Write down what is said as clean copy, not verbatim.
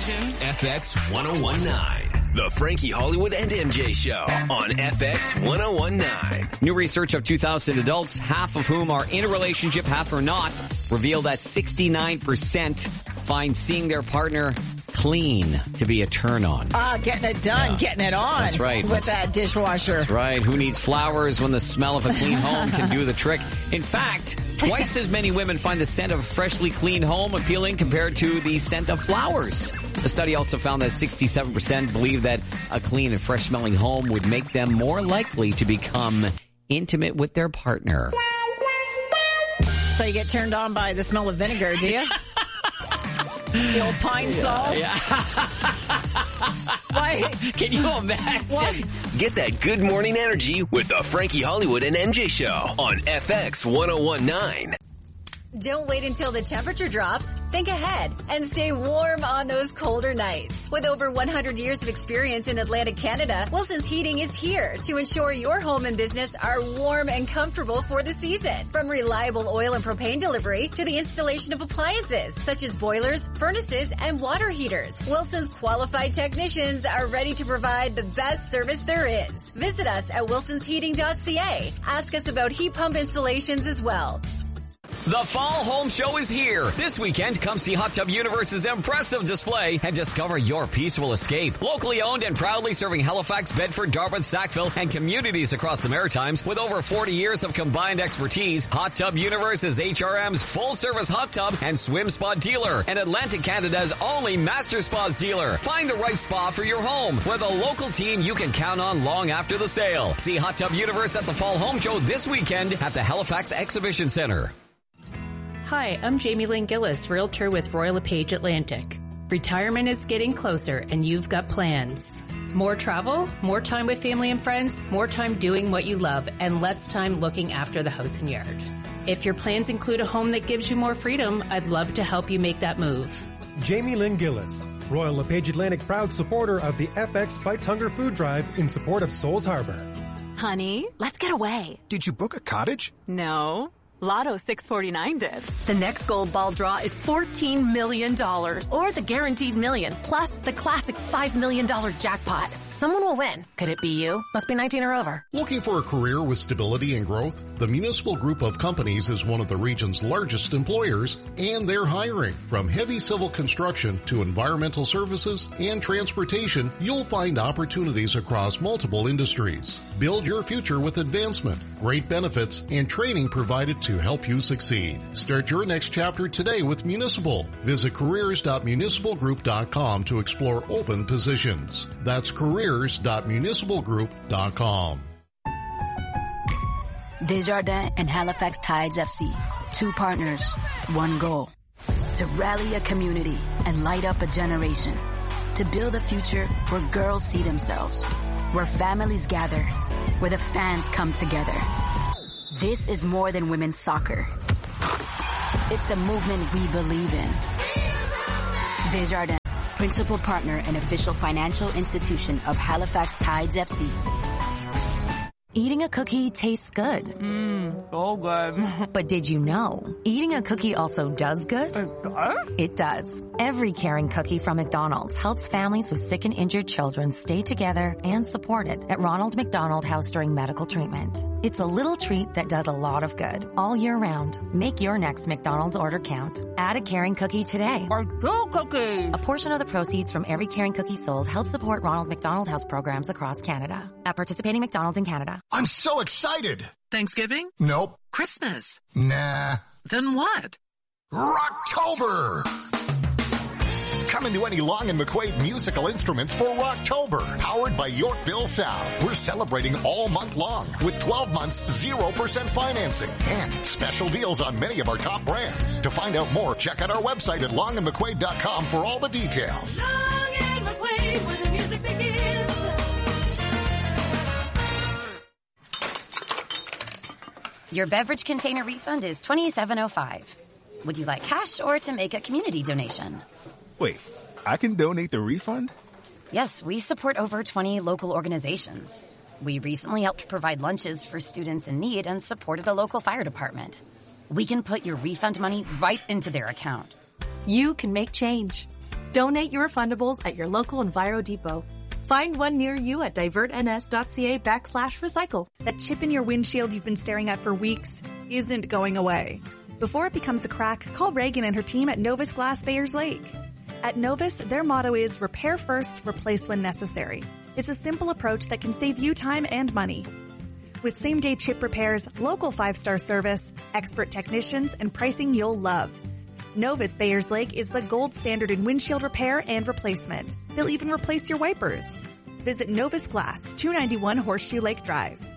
station. FX 1019. The Frankie Hollywood and MJ Show on FX 1019. New research of 2,000 adults, half of whom are in a relationship, half are not, revealed that 69% find seeing their partner clean to be a turn on. Getting it done, getting it on. That's right. With that dishwasher. That's right. Who needs flowers when the smell of a clean home can do the trick? In fact, twice as many women find the scent of a freshly cleaned home appealing compared to the scent of flowers. The study also found that 67% believe that a clean and fresh smelling home would make them more likely to become intimate with their partner. So you get turned on by the smell of vinegar, do you? The old pine salt? Yeah. Why? Can you imagine? What? Get that good morning energy with the Frankie Hollywood and MJ Show on FX 1019. Don't wait until the temperature drops. Think ahead and stay warm on those colder nights. With over 100 years of experience in Atlantic Canada, Wilson's Heating is here to ensure your home and business are warm and comfortable for the season. From reliable oil and propane delivery to the installation of appliances such as boilers, furnaces, and water heaters, Wilson's qualified technicians are ready to provide the best service there is. Visit us at wilsonsheating.ca. Ask us about heat pump installations as well. The Fall Home Show is here. This weekend, come see Hot Tub Universe's impressive display and discover your peaceful escape. Locally owned and proudly serving Halifax, Bedford, Dartmouth, Sackville, and communities across the Maritimes with over 40 years of combined expertise, Hot Tub Universe is HRM's full-service hot tub and swim spa dealer and Atlantic Canada's only master spas dealer. Find the right spa for your home with a local team you can count on long after the sale. See Hot Tub Universe at the Fall Home Show this weekend at the Halifax Exhibition Center. Hi, I'm Jamie Lynn Gillis, Realtor with Royal LePage Atlantic. Retirement is getting closer and you've got plans. More travel, more time with family and friends, more time doing what you love, and less time looking after the house and yard. If your plans include a home that gives you more freedom, I'd love to help you make that move. Jamie Lynn Gillis, Royal LePage Atlantic proud supporter of the FX Fights Hunger food drive in support of Souls Harbor. Honey, let's get away. Did you book a cottage? No. Lotto 649 did. The next gold ball draw is $14 million. Or the guaranteed million, plus the classic $5 million jackpot. Someone will win. Could it be you? Must be 19 or over. Looking for a career with stability and growth? The Municipal Group of Companies is one of the region's largest employers, and they're hiring. From heavy civil construction to environmental services and transportation, you'll find opportunities across multiple industries. Build your future with advancement, great benefits, and training provided to help you succeed. Start your next chapter today with Municipal. Visit careers.municipalgroup.com to explore open positions. That's careers.municipalgroup.com. Desjardins and Halifax Tides FC. Two partners, one goal. To rally a community and light up a generation. To build a future where girls see themselves. Where families gather. Where the fans come together. This is more than women's soccer. It's a movement we believe in. Desjardins, principal partner and official financial institution of Halifax Tides FC. Eating a cookie tastes good. So good. But did you know, eating a cookie also does good? It does? It does. Every caring cookie from McDonald's helps families with sick and injured children stay together and supported at Ronald McDonald House during medical treatment. It's a little treat that does a lot of good all year round. Make your next McDonald's order count. Add a caring cookie today. Or two cookies. A portion of the proceeds from every caring cookie sold helps support Ronald McDonald House programs across Canada. At participating McDonald's in Canada. I'm so excited! Thanksgiving? Nope. Christmas? Nah. Then what? Rocktober! Come into any Long & McQuaid musical instruments for Rocktober, powered by Yorkville Sound. We're celebrating all month long with 12 months 0% financing and special deals on many of our top brands. To find out more, check out our website at longandmcquaid.com for all the details. Long and McQuaid, where the music begins. Your beverage container refund is $27.05. Would you like cash or to make a community donation? Wait, I can donate the refund? Yes, we support over 20 local organizations. We recently helped provide lunches for students in need and supported a local fire department. We can put your refund money right into their account. You can make change. Donate your refundables at your local Enviro Depot. Find one near you at divertns.ca/recycle. That chip in your windshield you've been staring at for weeks isn't going away. Before it becomes a crack, call Reagan and her team at Novus Glass Bayers Lake. At Novus, their motto is repair first, replace when necessary. It's a simple approach that can save you time and money. With same-day chip repairs, local 5-star service, expert technicians, and pricing you'll love. Novus Bayers Lake is the gold standard in windshield repair and replacement. They'll even replace your wipers. Visit Novus Glass, 291 Horseshoe Lake Drive.